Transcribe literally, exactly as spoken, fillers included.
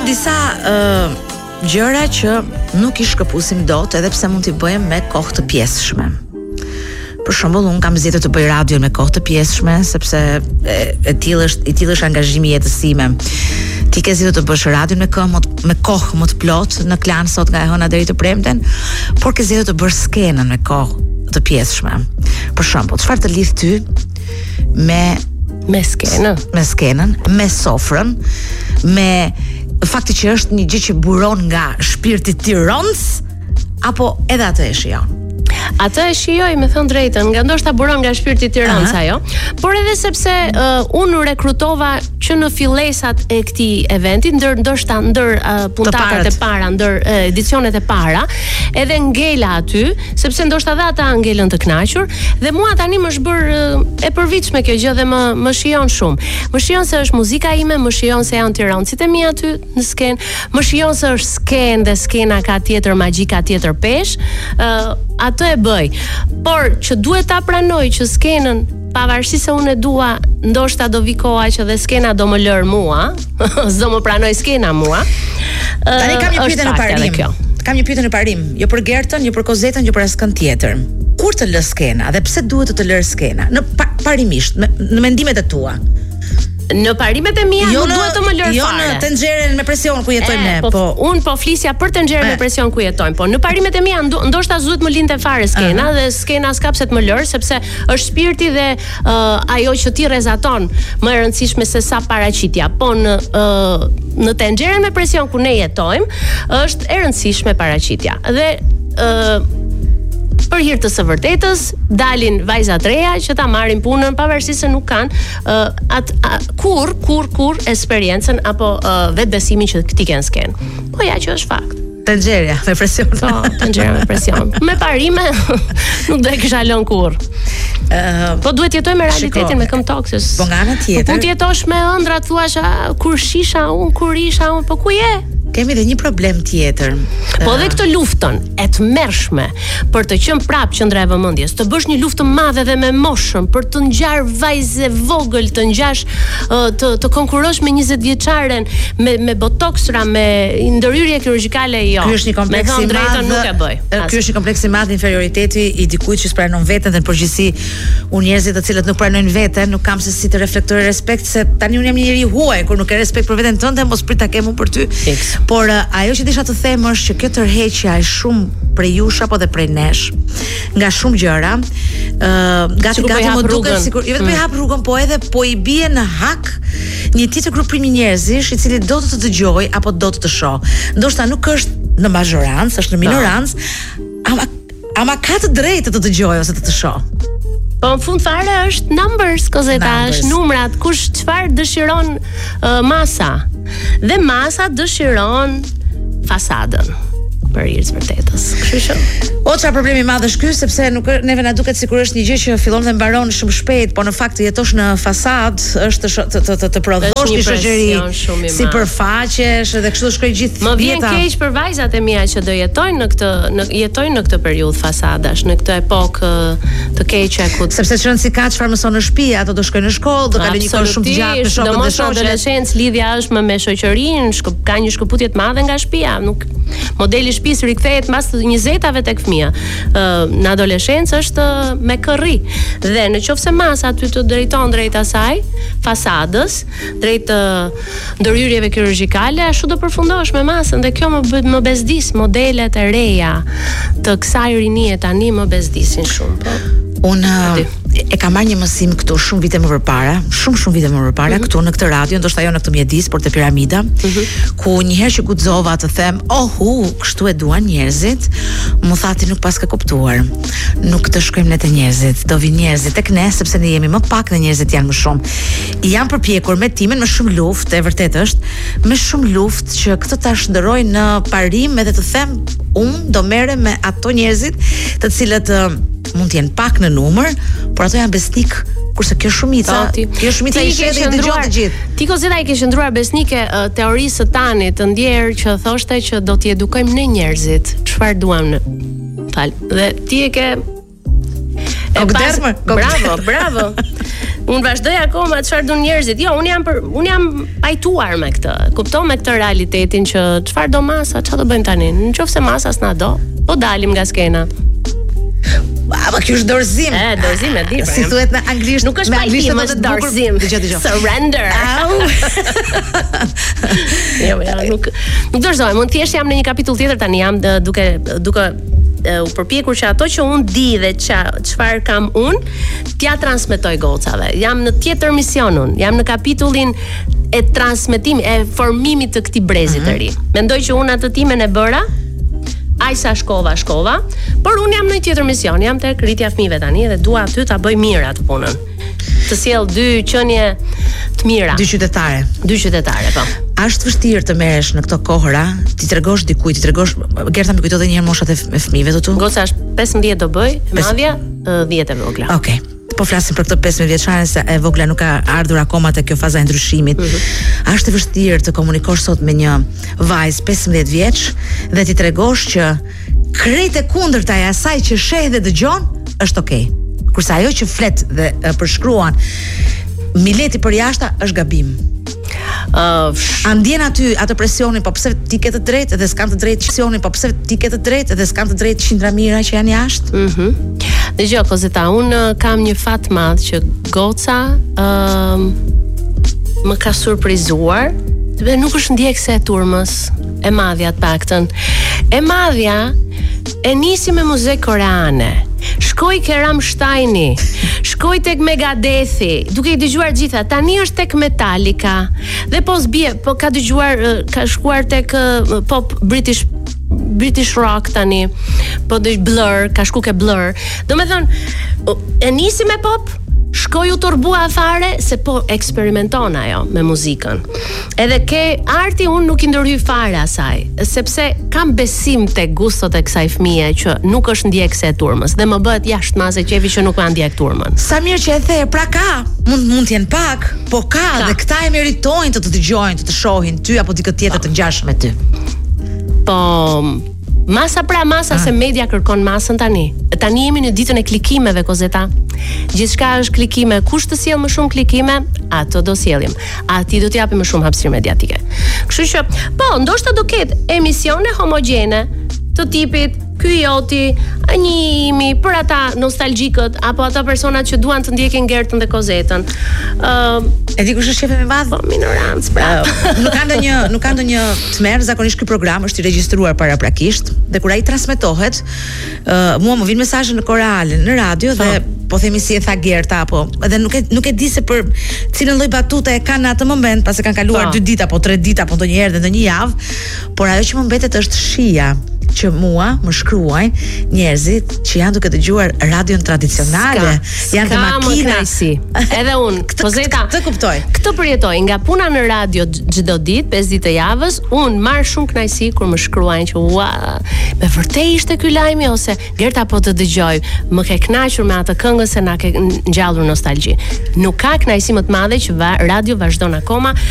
disa uh, gjëra që nuk i shkëpusim dot, edhe pse mund t'i bëjmë me kohë të pjesshme. Për shembull, un kam zgjedhur të bëj radio me kohë të pjesshme sepse e, e tillë është i tillë është angazhimi i jetës sime. Ti ke zgjedhur të bësh radio me kohë me kohë më të plot në klan sot nga e hëna deri të premten, por ke zgjedhur të bësh skenën me kohë të pjesshme. Për shembull, çfarë të lidh ty me me skenën, me skenën, me sofrën, me fakti që është një gjë që buron nga shpirti tironc, apo edhe atë e shijon? Atë e shijoj, me thënë drejtën, nga ndoshta buron nga shpirti tiranca ajo, por edhe sepse uh, unë rekrutova që në fillesat e këtij eventi, ndër ndoshta ndër uh, puntatat e para, ndër uh, edicionet e para, edhe ngela aty, sepse ndoshta dha ata ngelën të kënaqur, dhe mua tani më është bërë uh, e përvitshme kjo gjë dhe më më shijon shumë. Më shijon se është muzika ime, më shijon se janë tirancit e mi aty në skenë, më shijon se është skenë dhe skena ka tjetër magji, ka tjetër pesh. Uh, atë e bëj, por që duhet ta pranoj që skenën, pavarësisht se unë e dua, ndoshta do vi koha që dhe skena do më lër mua, s'do më pranoj skena mua. Tani kam një pyetje në parim. Kam një pyetje në parim, jo për Gertën, jo për Kozetën, jo për askën tjetër. Kur të lë skena dhe pse duhet të të lër skena? Në pa, parimisht, me, në mendimet e tua. Në parimet e mia jo nuk duhet të më lër jo fare. Jo në tenxherën me presion ku jetojmë ne, po. po un po flisja për tenxherën me presion ku jetojmë, po në parimet e mia ndo, ndoshta duhet më linte fare skena uh -huh. dhe skena s'ka pse të më lër, sepse është shpirti dhe uh, ajo që ti rrezaton më e rëndësishme se sa paraqitja. Po në uh, në tenxherën me presion ku ne jetojmë është e rëndësishme paraqitja. Dhe uh, për hir të së vërtetës dalin vajzat reja që ta marrin punën pavarësisht se nuk kanë uh, at, uh, kur kur kur eksperiencën apo uh, vetbesimin që ti ke në skenë. Po ja që është fakt. Tenxherja me presion. Po, tenxherja me presion. Me parime nuk do e kisha lënë kurr. Uh, po duhet jetoj me realitetin, me këmbë tokës. Po nga ana tjetër. Po mund të jetosh me ëndra, thuash kur shisha un, kur isha un, po ku je? Kemi dhe një problem tjetër. Po dhe këtë luftën e të mërshme për të qenë prapë qendra e vëmendjes, të bësh një luftë të madhe dhe me moshën, për të ngjar vajzë vogël, të ngjash të të konkurosh me njëzet vjeçaren, me me botoksra, me ndërhyrje kirurgjikale jo. Ky është një kompleks i madh. Nuk e bëj. Ky është një kompleks i madh inferioriteti i dikujt që pranon veten dhe në përgjithësi unë njerëzit të cilët nuk pranojnë veten, nuk kam se si të reflektoj respekt, se tani unë jam një njeri huaj, kur nuk ke respekt për veten tënde, mos prit ta kem unë për ty. Fix. Por uh, ajo që desha të them është që kjo tërheqja e shumë prej jush apo dhe prej nesh, nga shumë gjëra, uh, gati gati më duket sikur jo vetëm mm. i hap rrugën, po edhe po i bie në hak një tjetër grupimi njerëzish i cili do të të dëgjoj apo do të të shoh. Ndoshta nuk është në mazhorancë, është në minorancë, ama ama ka të drejtë të dëgjoj ose të të shoh. Po në fund fare është numbers, Kozeta, është numrat, kush çfarë dëshiron uh, masa. Dhe masa dëshiron fasadën për hir të vërtetës. Kështu që o çfarë problemi i madh është ky, sepse nuk neve na duket sikur është një gjë që fillon dhe mbaron shumë shpejt, por në fakt të jetosh në fasadë është të të të, të prodhosh një shoqëri sipërfaqesh dhe kështu shkoj gjithë jeta. Më vjen keq për vajzat e mia që do jetojnë në këtë në jetojnë në këtë periudhë fasadash, në këtë epokë të keqe ku sepse çon si ka çfarë mëson në shtëpi, ato do shkojnë në shkollë, do kalojnë një kohë shumë të gjatë me shokët dhe shoqet. Në adoleshencë lidhja është më me shoqërinë, ka një shkëputje të madhe nga shtëpia, nuk modeli shtëpisë rikthehet mbas njëzetave tek fëmia. Uh, në adoleshencë është me kërri. Dhe në qoftë se masa aty të drejton drejt asaj, fasadës, drejt uh, ndërhyrjeve kirurgjikale, ashtu do përfundosh me masën dhe kjo më më bezdis, modelet e reja të kësaj rinie tani më bezdisin shumë. Po. Unë e kam marrë një mësim këtu shumë vite më përpara, shumë shumë vite më përpara, mm -hmm. këtu në këtë radio, ndoshta jo në këtë mjedis, por te Piramida, mm -hmm. ku një herë që guxova të them, "Oh, hu, kështu e duan njerëzit", mu tha ti nuk pas ke kuptuar. Nuk të shkojmë ne te njerëzit, do vinë njerëzit tek ne sepse ne jemi më pak dhe njerëzit janë më shumë. Jam përpjekur me timen me shumë luftë, e vërtet është, me shumë luftë që këtë ta shndëroj në parim edhe të them, unë do merrem me ato njerëzit të cilët uh, mund të jenë pak në numër, por ato janë besnik, kurse kjo shumica, kjo shumica i sheh dhe i dëgjon të gjithë. Ti Kozeta i ke qendruar besnike uh, teorisë së Tanit të ndjerë që thoshte që do t'i edukojmë ne njerëzit, çfarë duam në. Fal. Dhe ti e ke e pas... Bravo, bravo. Unë vazhdoj akoma çfarë do njerëzit. Jo, unë jam për unë jam pajtuar me këtë. Kupton me këtë realitetin që çfarë do masa, çfarë do bëjmë tani? Nëse masa s'na do, po dalim nga skena. Ama kjo është dorëzim. E, dorëzim e di. Si thuhet në anglisht? Nuk është pajtim, është dorëzim. Dëgjoj, dëgjoj. Surrender. Jo, jo, nuk nuk dorëzoj. Mund thjesht jam në një kapitull tjetër tani, jam duke duke u përpjekur që ato që unë di dhe çfarë kam unë, t'ja transmetoj gocave. Jam në tjetër mision unë. Jam në kapitullin e transmetimit, e formimit të këtij brezi të ri. Mendoj që unë atë timen e bëra. Aj sa shkova, shkova, por unë jam në një tjetër mision, jam tek rritja fëmijëve tani dhe dua aty ta bëj mirë atë punën. Të sjell dy qenie të mira. Dy qytetare. Dy qytetare, po. A është vështirë të merresh në këto kohëra, ti tregosh dikujt, ti tregosh, Gerta më kujtohet edhe një herë moshat e fëmijëve të tu? Goca është pesëmbëdhjetë do bëj, e madhja dhjetë e vogla. Okej. Okay. Po flasim për këtë pesëmbëdhjetë vjeçare se e vogla nuk ka ardhur akoma te kjo faza e ndryshimit. Mm-hmm. A është e vështirë të komunikosh sot me një vajzë pesëmbëdhjetë vjeç dhe ti tregosh që krejt e kundërta e asaj që sheh dhe dëgjon është okay. Kurse ajo që flet dhe uh, përshkruan mileti për jashta është gabim. Uh, A ndjen aty atë presionin, po pse ti ke të drejtë dhe s'kan të drejtë presionin, po pse ti ke të drejtë dhe s'kan të drejtë qindra mira që janë jashtë? Mhm. Mm Dëgjoj, Kozeta, un kam një fat madh që goca ë uh, më ka surprizuar, dhe nuk është ndjekse e turmës, e madhja të paktën. E madhja e nisi me muzikë koreane. Shkoi ke Rammsteini, shkoi tek Megadethi, duke i dëgjuar gjitha. Tani është tek Metallica. Dhe po zbie, po ka dëgjuar, ka shkuar tek pop British British rock tani. Po dhe Blur, ka shku ke Blur. Do me thënë, e nisi me pop, shkoi u turbua fare se po eksperimenton ajo me muzikën. Edhe ke arti unë nuk i ndërhyj fare asaj, sepse kam besim tek gustot e kësaj fëmie që nuk është ndjekse e turmës dhe më bëhet jashtëmase qefi që nuk ka ndjek turmën. Sa mirë që e the, pra ka, mund mund të jenë pak, po ka, ka. Dhe këta e meritojnë të të dëgjojnë, të të shohin ty apo dikë tjetër të ngjashëm me ty. Po masa pra masa, ah. Se media kërkon masën tani. Tani jemi në ditën e klikimeve, Kozeta. Gjithçka është klikime. Kush të sjell më shumë klikime, ato do sjellim. Ati do t'i japim më shumë hapësirë mediatike. Kështu që, po, ndoshta do ketë emisione homogjene të tipit ky joti, një imi për ata nostalgjikët apo ata personat që duan të ndjekin Gertën dhe Kozetën. Ë, uh, e di kush është shefi më i madh? Po minorancë, pra. Uh, nuk ka ndonjë, nuk ka ndonjë tmerr, zakonisht ky program është i regjistruar paraprakisht dhe kur ai transmetohet, uh, mua më vin mesazhe në koreale, në radio dhe po themi si e tha Gerta apo edhe nuk e nuk e di se për cilën lloj batute e kanë në atë moment, pasi kanë kaluar dy ditë apo tre ditë apo ndonjëherë dhe ndonjë javë, por ajo që më mbetet është shija që mua më shkruajnë njerëzit që janë duke dëgjuar radion tradicionale, ska, janë të makina. Edhe unë, Kozeta, këtë kuptoj. Këtë përjetoj, nga puna në radio çdo ditë, pesë ditë të javës, unë marr shumë kënaqësi kur më shkruajnë që ua, me vërtet ishte ky lajmi ose Gerta po të dëgjoj, më ke kënaqur me atë këngën se na ke ngjallur nostalgji. Nuk ka kënaqësi më të madhe që radio vazhdon akoma